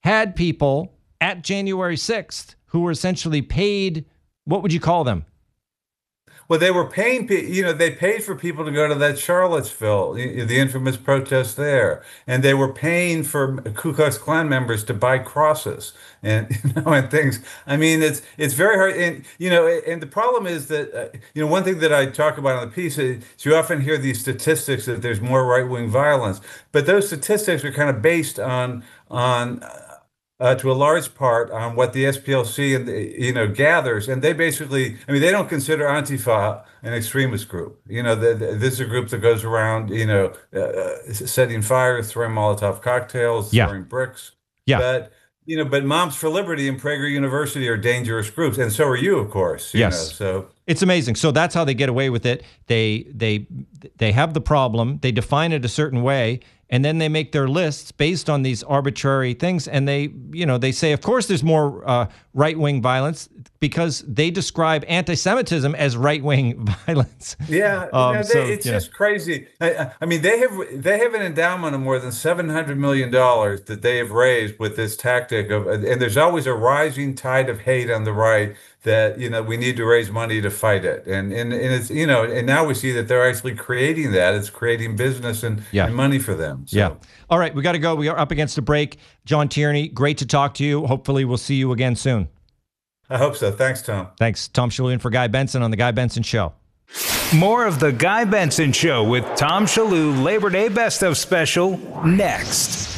had people at January 6th who were essentially paid, what would you call them? Well, they were paying, they paid for people to go to that Charlottesville, the infamous protest there, and they were paying for Ku Klux Klan members to buy crosses and and things. I mean, it's very hard, and the problem is that one thing that I talk about in the piece is you often hear these statistics that there's more right-wing violence, but those statistics are kind of based on to a large part on what the SPLC and gathers, and they basically, I mean, they don't consider Antifa an extremist group. This is a group that goes around, setting fires, throwing Molotov cocktails, Yeah. throwing bricks. Yeah. But but Moms for Liberty and Prager University are dangerous groups, and so are you, of course. Yes. So it's amazing. So that's how they get away with it. They have the problem. They define it a certain way. And then they make their lists based on these arbitrary things. And they say, of course, there's more right-wing violence because they describe anti-Semitism as right-wing violence. Yeah, it's just crazy. I mean, they have an endowment of more than $700 million that they have raised with this tactic of, and there's always a rising tide of hate on the right that we need to raise money to fight it, and it's and now we see that they're actually creating that. It's creating business and money for them. So. Yeah. All right, we got to go. We are up against a break. John Tierney, great to talk to you. Hopefully, we'll see you again soon. I hope so. Thanks, Tom. Thanks, Tom Shalhoub for Guy Benson on the Guy Benson Show. More of the Guy Benson Show with Tom Shalhoub Labor Day Best of Special next.